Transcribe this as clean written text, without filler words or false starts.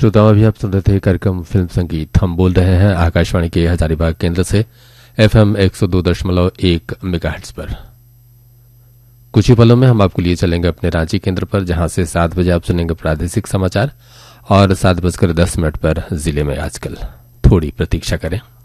श्रोताओं, अभी आप सुन रहे थे कार्यक्रम फिल्म संगीत। हम बोल रहे हैं आकाशवाणी के हजारीबाग केंद्र से FM 102.1 मेगाहर्ट्ज पर। कुछ ही पलों में हम आपको लिए चलेंगे अपने रांची केंद्र पर, जहां से 7 बजे आप सुनेंगे प्रादेशिक समाचार और 7:10 पर जिले में आजकल। थोड़ी प्रतीक्षा करें।